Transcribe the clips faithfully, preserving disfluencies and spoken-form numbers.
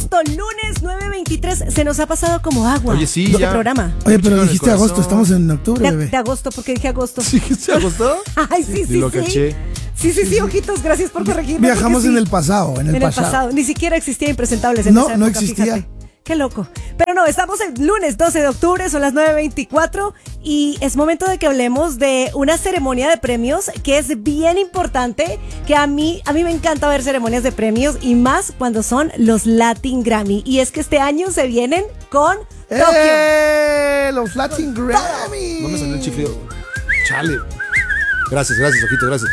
agosto, lunes nueve veintitrés. Se nos ha pasado como agua. Oye, sí, este ya. programa. Oye, pero dijiste agosto, estamos en octubre, De, bebé. de agosto, porque dije agosto. ¿Sí se agostó? Ay, sí, sí, Ni lo sí. caché. Sí, sí, sí, ojitos, gracias por corregirme. Viajamos porque en sí, el pasado, en el en pasado. el pasado. Ni siquiera existía Impresentables en No, esa no época, existía. fíjate. Qué loco. Pero no, estamos el lunes doce de octubre, son las nueve veinticuatro y es momento de que hablemos de una ceremonia de premios que es bien importante, que a mí, a mí me encanta ver ceremonias de premios y más cuando son los Latin Grammy. Y es que este año se vienen con Tokio. ¡Eh! Los Latin Grammy. No me salió el chiflido. Chale. Gracias, gracias, ojito, gracias.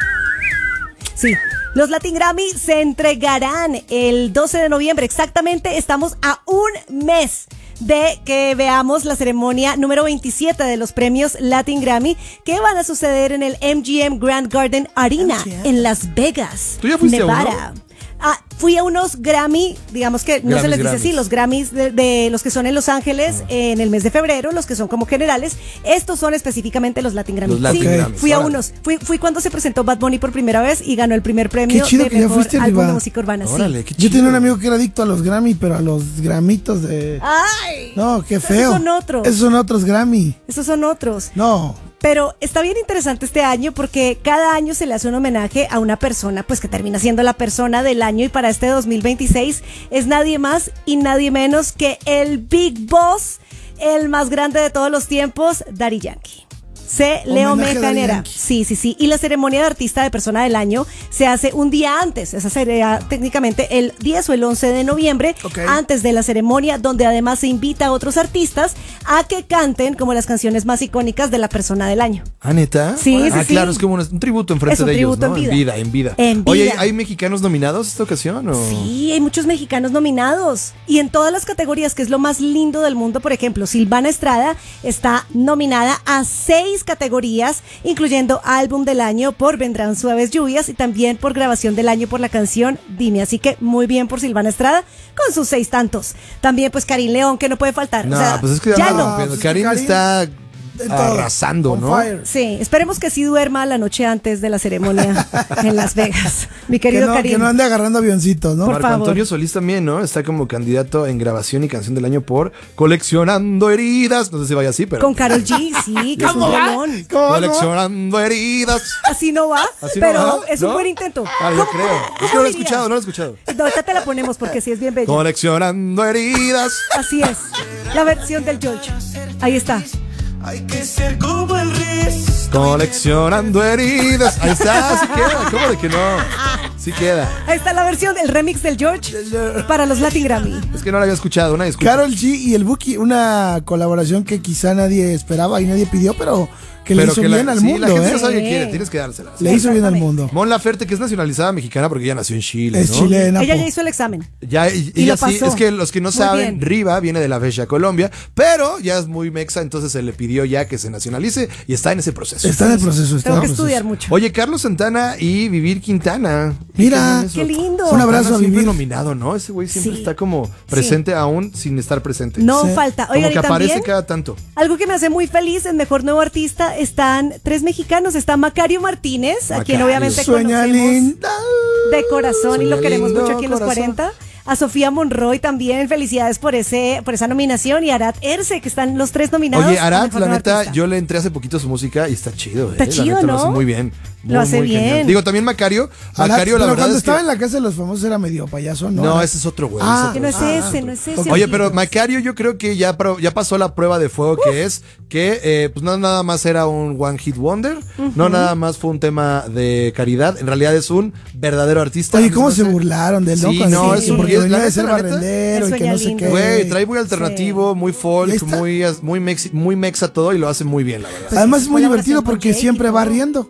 Sí. Los Latin Grammy se entregarán el doce de noviembre. Exactamente, estamos a un mes de que veamos la ceremonia número veintisiete de los premios Latin Grammy, que van a suceder en el M G M Grand Garden Arena M G M. en Las Vegas, ¿Tú ya fuiste a Nevada. uno? Ah, fui a unos Grammy, digamos que no Grammys, se les dice Grammys. así, los Grammys de, de los que son en Los Ángeles Ah. en el mes de febrero, los que son como generales. Estos son específicamente los Latin Grammy. Los Latin Sí, Grammys, fui a órale. unos. Fui, fui cuando se presentó Bad Bunny por primera vez y ganó el primer premio Qué chido de que ya mejor fuiste, álbum Riva. de música urbana. Sí. Órale, qué Yo chido. tenía un amigo que era adicto a los Grammy, pero a los gramitos de... ¡Ay! No, qué Esos feo. son otros. Esos son otros Grammy. Esos son otros. No. Pero está bien interesante este año porque cada año se le hace un homenaje a una persona, pues que termina siendo la persona del año, y para este dos mil veintiséis es nadie más y nadie menos que el Big Boss, el más grande de todos los tiempos, Daddy Yankee. Se le Homenaje a Daddy homenajeará. Yankee. Sí, sí, sí. Y la ceremonia de artista de persona del año se hace un día antes. Esa sería técnicamente el diez o el once de noviembre, Ok. antes de la ceremonia, donde además se invita a otros artistas a que canten como las canciones más icónicas de la persona del año. ¿Ah, neta? Sí, Ah, sí, sí. claro, es como un, un tributo enfrente Es un de ellos, tributo ¿no? en En vida. vida, en vida. En Oye, vida. ¿hay mexicanos nominados esta ocasión? O? Sí, hay muchos mexicanos nominados y en todas las categorías, que es lo más lindo del mundo. Por ejemplo, Silvana Estrada está nominada a seis categorías, incluyendo álbum del año por Vendrán Suaves Lluvias y también por grabación del año por la canción Dime. Así que muy bien por Silvana Estrada con sus seis tantos. También pues Karim León, que no puede faltar. No, O sea, pues es que ya ya no. no. pues es que Karim Karim está En todo. arrasando, On ¿no? fire. Sí, esperemos que sí duerma la noche antes de la ceremonia en Las Vegas. Mi Que querido no, Karim. que no ande agarrando avioncitos, ¿no? Por Marco favor. Antonio Solís también, ¿no? Está como candidato en grabación y canción del año por Coleccionando Heridas. No sé si vaya así, pero. Con Karol G, sí, que es un ¿Cómo va? rolón. ¿Cómo va? Coleccionando heridas. Así no va, Así no pero va, es un ¿no? buen intento. Ah, yo ¿Cómo- creo. cómo Es que no lo he diría? escuchado, no lo he escuchado. No, ahorita te la ponemos porque sí es bien bella. Coleccionando heridas. Así es. La versión del George. Ahí está. Hay que ser como el resto. Coleccionando heridas. Ahí está, sí queda. ¿Cómo de que no? Sí queda. Ahí está la versión del remix del George para los Latin Grammy. Es que no la había escuchado, una disculpa. Karol G y el Buki, una colaboración que quizá nadie esperaba y nadie pidió, pero que le Pero hizo que la- bien al sí, mundo, la gente ¿eh? no sabe qué Sí. quiere, tienes que dársela. Le hizo bien al Exactamente. mundo. Mon Laferte, que es nacionalizada mexicana porque ella nació en Chile, Es ¿no? chilena. Ella po. ya hizo el examen. Ya, y, Y ella lo sí, pasó. es que los que no Muy saben, bien. Riva viene de la Bella Colombia, pero ya es muy mexa, entonces se le pidió ya que se nacionalice y está en ese proceso. Está en el proceso. Está Tengo en que el proceso. estudiar mucho. Oye, Carlos Santana y Vivir Quintana. Mira. ¿Qué, Qué lindo. Un abrazo Santana a siempre Vivir. nominado, ¿no? Ese güey siempre Sí. está como presente aún sin estar presente. No Sí. falta. Como Oigan, que y aparece también, cada tanto. algo que me hace muy feliz, en Mejor Nuevo Artista están tres mexicanos. Está Macario Martínez, a quien Macario. obviamente Sueña conocemos linda. de corazón y lo Sueña queremos lindo, mucho aquí en los corazón. cuarenta. A Sofía Monroy también, felicidades por ese por esa nominación. Y a Arad Erce, que están los tres nominados. Oye, a Arad, Mejor la Nuevo neta, Artista. yo le entré hace poquito a su música y está chido, Está ¿eh? chido, la neta, ¿no? Lo hace muy bien. Muy, Lo hace muy genial. bien. Digo, también Macario. Ahora, Macario, la pero verdad cuando es estaba que... en la casa de los famosos era medio payaso, ¿no? No, Era- ese es otro güey. Ah, Que no ese es otro. ese, no es ese. Ok. Oye, ojito. pero Macario yo creo que ya, pro- ya pasó la prueba de fuego que es que eh, pues no nada más era un one hit wonder, no nada más fue un tema de caridad, en realidad es un verdadero artista. Oye, ¿cómo se Entonces, burlaron de él, no? Sí, Cuando- no, que es un- porque la venía de neta, ser la neta, barrendero y que sueña no sé lindo. qué. Güey, trae muy alternativo, muy Y ahí folk, está. muy, muy, mex, muy mexa todo y lo hace muy bien, la verdad. Además es muy Colaboración divertido con porque Jake y siempre va todo. riendo.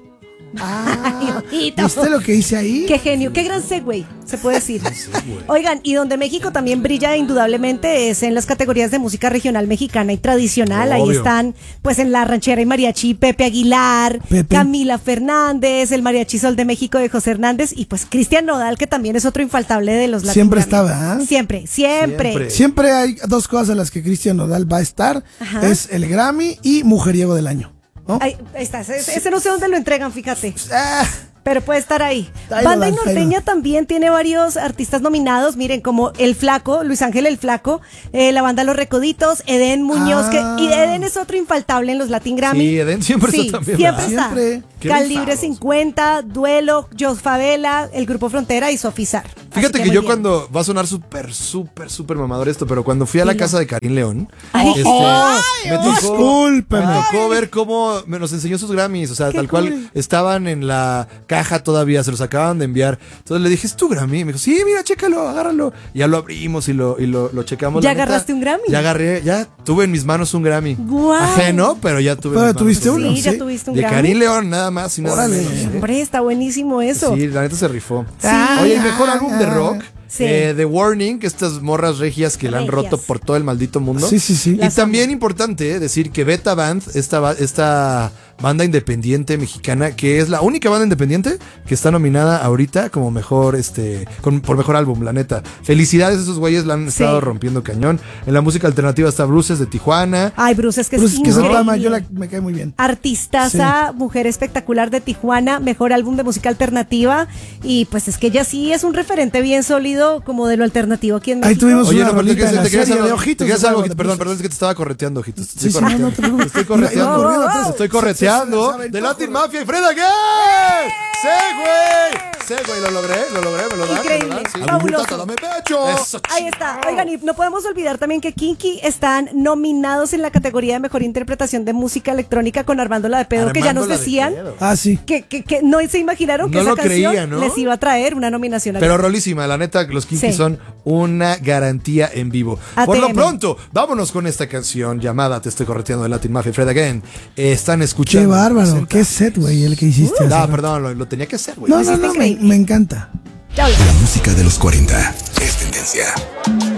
Ah, ojito. ¿viste lo que hice ahí? Qué genio, qué gran segue, se puede decir. Oigan, y donde México también brilla indudablemente es en las categorías de música regional mexicana y tradicional. Ahí Obvio. están, pues en la ranchera y mariachi, Pepe Aguilar, Pepe. Camila Fernández, el mariachi Sol de México de José Hernández y pues Cristian Nodal, que también es otro infaltable de los Latin Siempre Grammy. está, ¿verdad? Siempre, siempre. Siempre. Siempre hay dos cosas en las que Cristian Nodal va a estar. Ajá. Es el Grammy y Mujeriego del Año, ¿no? Ahí, ahí está, ese, ese no sé dónde lo entregan, fíjate. Ah, pero puede estar ahí. Ahí Banda y va, ahí Norteña va. también tiene varios artistas nominados, miren, como El Flaco, Luis Ángel El Flaco, eh, la banda Los Recoditos, Edén Muñoz, Ah. que, y Edén es otro infaltable en los Latin Grammy. Sí, Edén siempre Sí, está también. siempre ¿verdad? está. Siempre. Qué Calibre rifados. cincuenta, Duelo, Jos Favela, el Grupo Frontera y Sofizar. Fíjate Así que yo muy bien. cuando, va a sonar súper, súper, súper mamador esto, pero cuando fui a la Dilo. casa de Karim León, Ay, este, ay, me tocó, Discúlpeme. me tocó ver cómo me nos enseñó sus Grammys, o sea, Qué tal cual cool. estaban en la caja todavía, se los acaban de enviar. Entonces le dije, ¿es tu Grammy? Y me dijo, sí, mira, chécalo, agárralo. Y ya lo abrimos y lo, y lo, lo checamos. ¿Ya La neta, agarraste un Grammy? Ya agarré, ya tuve en mis manos un Grammy. Guau. Ajeno, pero ya tuve Pero en mis tuviste manos un uno, Sí, Grammy. ya tuviste un De Grammy. Karim León, nada más y nada Órale. menos. ¿eh? Hombre, está buenísimo eso. Sí, la neta se rifó. Sí. Oye, el mejor álbum de rock, Sí. eh, The Warning, que estas morras regias que la han Regias. roto por todo el maldito mundo. Sí, sí, sí. Y Las también importante eh, decir que Beta Band, esta, ba- esta banda independiente mexicana, que es la única banda independiente que está nominada ahorita como mejor, este, con- por mejor álbum, la neta. Felicidades a esos güeyes, la han Sí. estado rompiendo cañón. En la música alternativa está Bruces de Tijuana. Ay, Bruce, es que Pues es es que esa increíble. dama, yo la, me cae muy bien. Artistaza, mujer espectacular de Tijuana, mejor álbum de música alternativa. Y pues es que ella sí es un referente bien sólido como de lo alternativo aquí en Ahí México. tuvimos Oye, una no, pero te rolita querías, en la te querías serie algo, de Ojitos. te querías de algo, Pablo perdón, Cruz. perdón, es que te estaba correteando, Ojitos. Te Sí, estoy sí, no, no te correteando. preocupes. Te estoy correteando. Iba corriendo atrás. Te estoy Se- correteando se- se- se de aventó, Latin güey. Mafia y Freda Gay. ¡Sí, güey! ¡Sí, güey! Lo logré, lo logré, me lo dan. Increíble, me lo dan, sí. fabuloso. Agüita, dame pecho. Eso, Ahí está. Oigan, y no podemos olvidar también que Kinky están nominados en la categoría de mejor interpretación de música electrónica con Armando La de Pedo, que ya Armando nos La de decían Pedo. Ah, sí. que, que, que no se imaginaron que No esa lo canción creía, ¿no? les iba a traer una nominación. a Pero Grammy. rolísima, la neta, los Kinky Sí. son una garantía en vivo. A Por T lo M. pronto, vámonos con esta canción llamada Te estoy correteando de Latin Mafia y Fred Again. Eh, están Qué escuchando. bárbaro. Presenta. Qué set, güey, el que hiciste. hace No, rato. perdón, lo, lo tenía que hacer, güey. No, Lo no, hiciste no, me, increíble. me encanta. Ya hablo. La música de los cuarenta es tendencia.